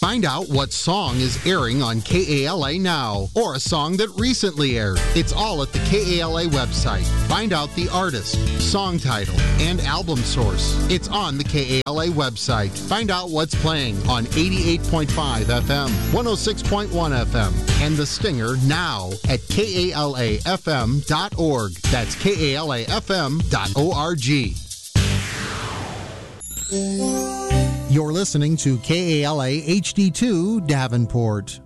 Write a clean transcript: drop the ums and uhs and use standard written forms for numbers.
Find out what song is airing on KALA now, or a song that recently aired. It's all at the KALA website. Find out the artist, song title, and album source. It's on the KALA website. Find out what's playing on 88.5 FM, 106.1 FM, and The Stinger now at KALAFM.org. That's KALAFM.org. You're listening to KALA HD2 Davenport.